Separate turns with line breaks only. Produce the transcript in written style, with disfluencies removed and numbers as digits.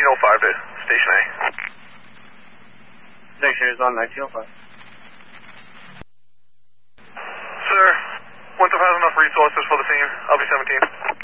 1905 to Station A.
Station is on 1905.
Sir, once I've had enough resources for the scene, I'll be 17.